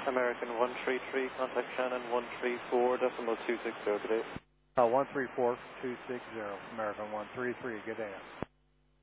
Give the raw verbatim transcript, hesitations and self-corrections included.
American one three three, contact Shannon one three four decimal two six zero, good day. Uh, one three four two six zero, American one three three, good day.